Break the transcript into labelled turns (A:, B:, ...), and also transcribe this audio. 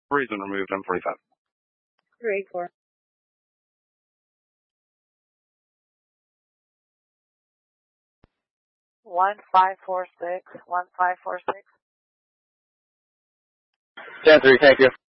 A: Reason removed, M45.
B: 384.
C: One 546. 1546.
D: 10-3, thank you.